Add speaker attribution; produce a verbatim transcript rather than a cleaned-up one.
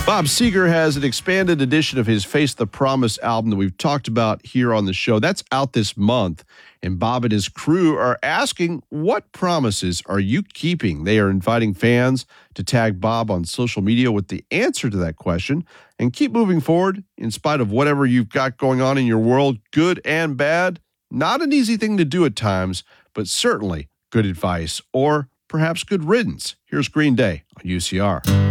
Speaker 1: Bob Seger has an expanded edition of his Face the Promise album that we've talked about here on the show. That's out this month. And Bob and his crew are asking, what promises are you keeping? They are inviting fans to tag Bob on social media with the answer to that question and keep moving forward in spite of whatever you've got going on in your world, good and bad. Not an easy thing to do at times, but certainly good advice or perhaps good riddance. Here's Green Day on U C R.